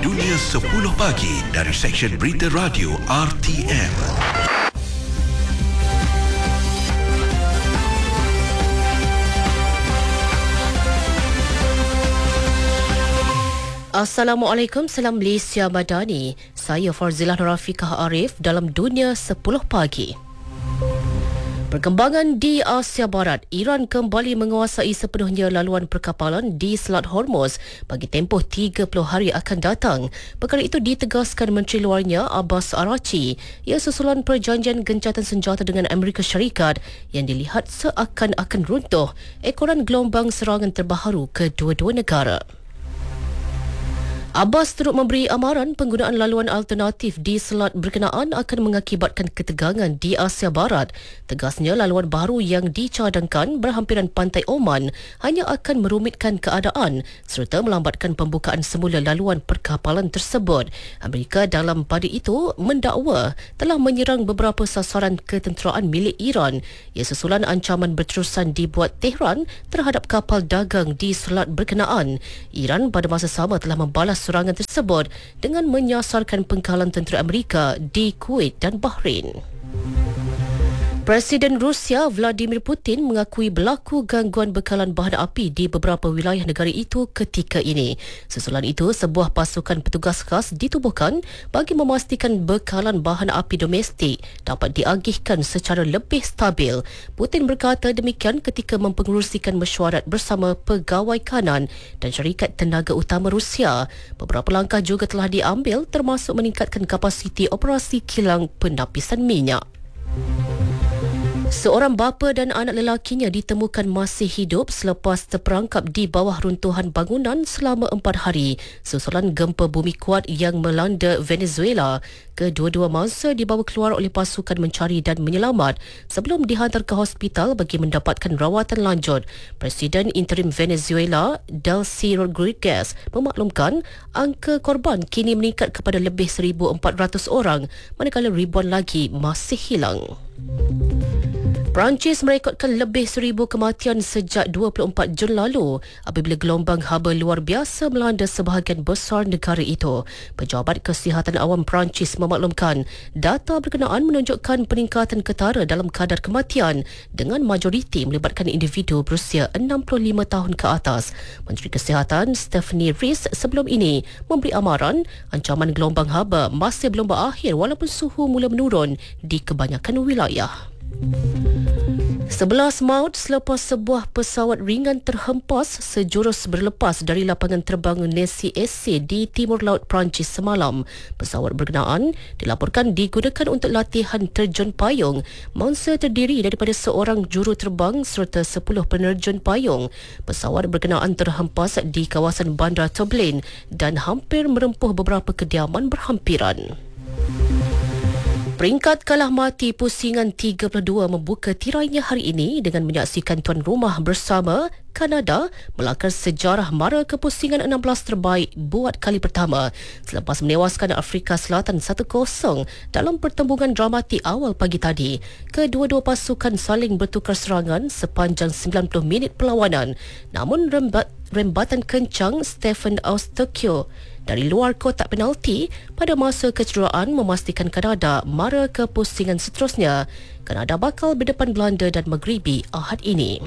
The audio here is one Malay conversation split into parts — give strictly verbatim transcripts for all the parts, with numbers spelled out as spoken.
Dunia sepuluh Pagi dari Seksyen Berita Radio R T M. Assalamualaikum, salam Malaysia Madani. Saya Farzilah Rafiqah Arif dalam Dunia sepuluh Pagi. Perkembangan di Asia Barat, Iran kembali menguasai sepenuhnya laluan perkapalan di Selat Hormuz bagi tempoh tiga puluh hari akan datang. Perkara itu ditegaskan Menteri Luarnya Abbas Araghchi. Ia susulan perjanjian gencatan senjata dengan Amerika Syarikat yang dilihat seakan-akan runtuh ekoran gelombang serangan terbaru kedua-dua negara. Abbas turut memberi amaran penggunaan laluan alternatif di selat berkenaan akan mengakibatkan ketegangan di Asia Barat. Tegasnya, laluan baru yang dicadangkan berhampiran pantai Oman hanya akan merumitkan keadaan serta melambatkan pembukaan semula laluan perkapalan tersebut. Amerika dalam pada itu mendakwa telah menyerang beberapa sasaran ketenteraan milik Iran. Ia susulan ancaman berterusan dibuat Tehran terhadap kapal dagang di selat berkenaan. Iran pada masa sama telah membalas serangan tersebut dengan menyasarkan pengkalan tentera Amerika di Kuwait dan Bahrain. Presiden Rusia Vladimir Putin mengakui berlaku gangguan bekalan bahan api di beberapa wilayah negara itu ketika ini. Susulan itu, sebuah pasukan petugas khas ditubuhkan bagi memastikan bekalan bahan api domestik dapat diagihkan secara lebih stabil. Putin berkata demikian ketika mempengerusikan mesyuarat bersama pegawai kanan dan syarikat tenaga utama Rusia. Beberapa langkah juga telah diambil termasuk meningkatkan kapasiti operasi kilang penapisan minyak. Seorang bapa dan anak lelakinya ditemukan masih hidup selepas terperangkap di bawah runtuhan bangunan selama empat hari susulan gempa bumi kuat yang melanda Venezuela. Kedua-dua mangsa dibawa keluar oleh pasukan mencari dan menyelamat sebelum dihantar ke hospital bagi mendapatkan rawatan lanjut. Presiden interim Venezuela, Delcy Rodriguez, memaklumkan angka korban kini meningkat kepada lebih seribu empat ratus orang, manakala ribuan lagi masih hilang. Perancis merekodkan lebih seribu kematian sejak dua puluh empat Jun lalu apabila gelombang haba luar biasa melanda sebahagian besar negara itu. Pejabat Kesihatan Awam Perancis memaklumkan data berkenaan menunjukkan peningkatan ketara dalam kadar kematian dengan majoriti melibatkan individu berusia enam puluh lima tahun ke atas. Menteri Kesihatan Stephanie Rees sebelum ini memberi amaran ancaman gelombang haba masih belum berakhir walaupun suhu mula menurun di kebanyakan wilayah. Sebelas maut selepas sebuah pesawat ringan terhempas sejurus berlepas dari lapangan terbang Nancy S C di timur laut Perancis semalam. Pesawat berkenaan dilaporkan digunakan untuk latihan terjun payung. Mangsa terdiri daripada seorang juru terbang serta sepuluh penerjun payung. Pesawat berkenaan terhempas di kawasan Bandar Toblen dan hampir merempuh beberapa kediaman berhampiran. Peringkat kalah mati pusingan tiga puluh dua membuka tirainya hari ini dengan menyaksikan tuan rumah bersama Kanada melangkah sejarah mara kepusingan enam belas terbaik buat kali pertama selepas menewaskan Afrika Selatan satu kosong dalam pertembungan dramatik awal pagi tadi. Kedua-dua pasukan saling bertukar serangan sepanjang sembilan puluh minit perlawanan, namun rembat, rembatan kencang Stephen Eustachio dari luar kotak penalti pada masa kecederaan memastikan Kanada mara ke pusingan seterusnya. Kanada bakal berdepan Belanda dan Maghribi Ahad ini.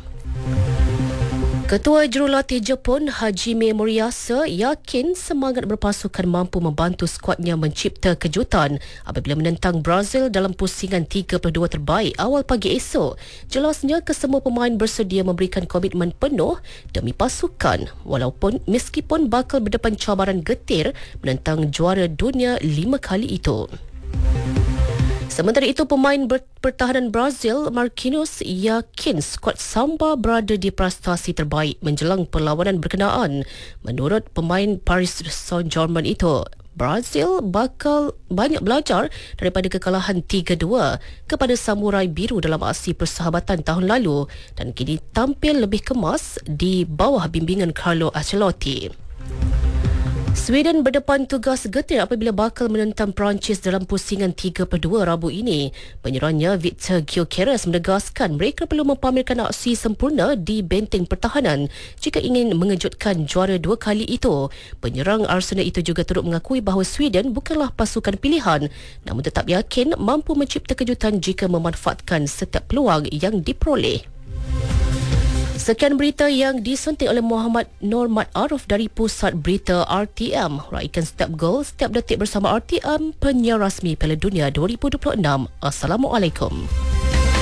Ketua Jurulatih Jepun Hajime Moriyasu yakin semangat berpasukan mampu membantu skuadnya mencipta kejutan apabila menentang Brazil dalam pusingan tiga puluh dua terbaik awal pagi esok. Jelasnya kesemua pemain bersedia memberikan komitmen penuh demi pasukan walaupun meskipun bakal berdepan cabaran getir menentang juara dunia lima kali itu. Sementara itu, pemain pertahanan Brazil Marquinhos yakin skuad Samba berada di prestasi terbaik menjelang perlawanan berkenaan. Menurut pemain Paris Saint-Germain itu, Brazil bakal banyak belajar daripada kekalahan tiga dua kepada Samurai Biru dalam aksi persahabatan tahun lalu dan kini tampil lebih kemas di bawah bimbingan Carlo Ancelotti. Sweden berdepan tugas getir apabila bakal menentang Perancis dalam pusingan tiga per dua Rabu ini. Penyerangnya Victor Gyökeres menegaskan mereka perlu mempamerkan aksi sempurna di benteng pertahanan jika ingin mengejutkan juara dua kali itu. Penyerang Arsenal itu juga turut mengakui bahawa Sweden bukanlah pasukan pilihan, namun tetap yakin mampu mencipta kejutan jika memanfaatkan setiap peluang yang diperoleh. Sekian berita yang disunting oleh Muhammad Nur Mat Arif dari Pusat Berita R T M. Raikan setiap gol, setiap detik bersama R T M, penyiar rasmi Piala Dunia dua ribu dua puluh enam. Assalamualaikum.